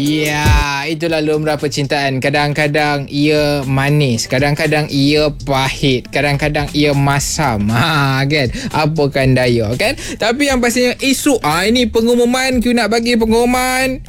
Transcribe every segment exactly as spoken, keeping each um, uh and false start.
Ya, itulah lumrah percintaan. Kadang-kadang ia manis, kadang-kadang ia pahit, kadang-kadang ia masam. Ha, kan? Apakan daya, kan? Tapi yang pastinya esok, ah ini pengumuman, Q nak bagi pengumuman.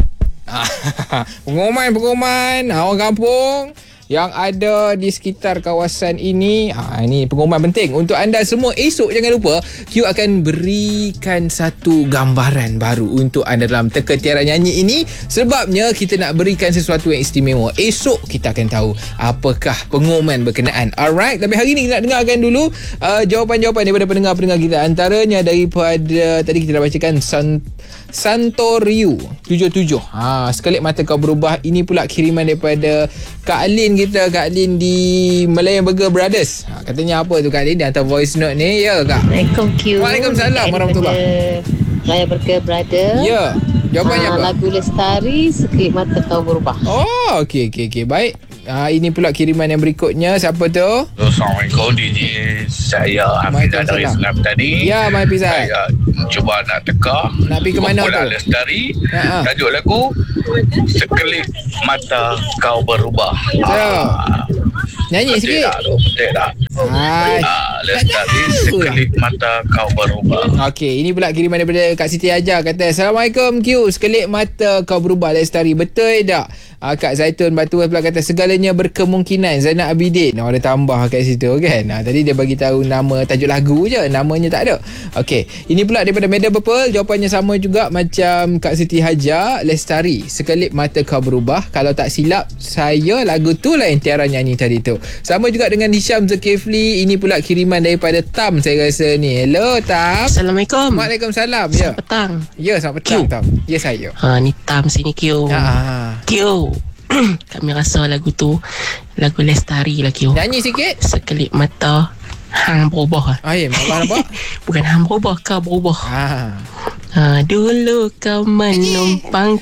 pengumuman, pengumuman. Orang kampung yang ada di sekitar kawasan ini, ha, ini pengumuman penting untuk anda semua. Esok jangan lupa Q akan berikan satu gambaran baru untuk anda dalam Teka Tiara Nyanyi ini. Sebabnya kita nak berikan sesuatu yang istimewa. Esok kita akan tahu apakah pengumuman berkenaan. Alright, tapi hari ni kita nak dengarkan dulu uh, jawapan-jawapan daripada pendengar-pendengar kita. Antaranya daripada tadi kita dah bacakan San, Santoriu tujuh tujuh. Ha, sekelip mata kau berubah. Ini pula kiriman daripada Kak Alin kita, Kak Lin di Malayan Burger Brothers. Ha, katanya apa tu Kak Lin? Dia hantar voice note ni. Ya Kak? Assalamualaikum Q. Waalaikumsalam warahmatullahi. Malayan Burger Brothers. Ya. Jawapannya ha, apa? Lagu Lestari, Sekelip Mata Kau Berubah. Oh, okey okey okey. Baik. Ha, ini pula kiriman yang berikutnya. Siapa tu? Assalamualaikum D J. Saya Hafizah dari Selam tadi. Ya, Mai Hafizah. Saya cuba nak teka. Nak pergi ke mana tu? Lestari. Ha, ha. Tajuk lagu Sekelip Mata Kau Berubah. Ya. Ah, Nyanyi betul sikit. tak tu? Betul tak? Hai. Ah, Lestari Sekelip Mata Kau Berubah. Okey, ini pula kiriman daripada Kak Siti Hajar. Kata, Assalamualaikum Q. Sekelip mata kau berubah Lestari. Betul tak? Uh, Kak Zaitun Batu pula kata segalanya berkemungkinan. Zainal Abidin. Oh, ada tambah kat situ kan. Uh, tadi dia bagi tahu nama tajuk lagu je, namanya tak ada. Okey, ini pula daripada Medan Purple. Jawapannya sama juga macam Kak Siti Hajar. Lestari, sekelip mata kau berubah. Kalau tak silap, saya lagu tu lah yang Tiara nyanyi tadi tu. Sama juga dengan Hisham Zulkifli. Ini pula kiriman daripada Tam, saya rasa ni. Hello Tam. Assalamualaikum. Waalaikumsalam. Ya. Selamat petang. Ya, selamat petang Tam. Ya, saya. Ha, ni Tam sini Q. Ha. Q. Kami rasa lagu tu lagu Lestari lah Q. Nyanyi sikit. Sekelip mata hang berubah. Ah, ya, apa nampak? Bukan hang berubah, kau berubah. Ha. Ha, dulu kau menumpang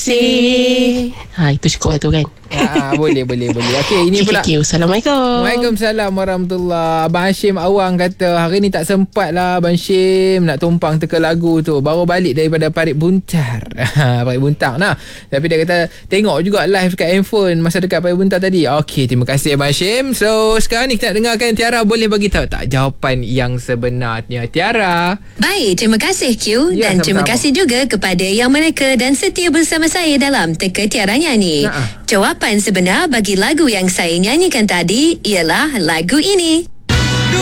kasih. Ha, itu cukup lah tu kan. Ha, boleh boleh boleh. Okey, ini pula. Q. Assalamualaikum. Waalaikumsalam warahmatullahi. Abang Hashim Awang kata hari ni tak sempat lah Abang Hashim nak tumpang teka lagu tu. Baru balik daripada Parit Buntar. Parit Buntar nah. Tapi dia kata tengok juga live dekat handphone masa dekat Parit Buntar tadi. Okey, terima kasih Abang Hashim. So sekarang ni kita nak dengarkan Tiara boleh bagi tahu tak jawapan yang sebenarnya Tiara. Baik, terima kasih Q. Ya, Dan terima sama-sama. kasih juga kepada yang meneka dan setia bersama saya dalam Teka Tiara Nyanyi. Nah. Jawapan sebenar bagi lagu yang saya nyanyikan tadi ialah lagu ini.